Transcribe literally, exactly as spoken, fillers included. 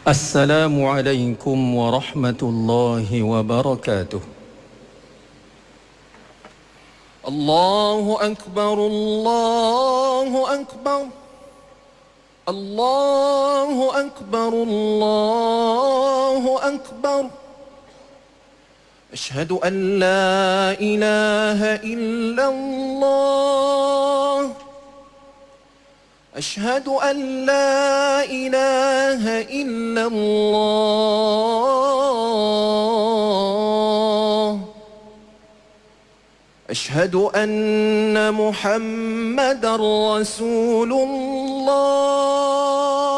السلام عليكم ورحمة الله وبركاته. الله أكبر الله أكبر الله أكبر الله أكبر. أشهد أن لا إله إلا الله أشهد أن لا إله إلا الله أشهد أن محمدًا رسول الله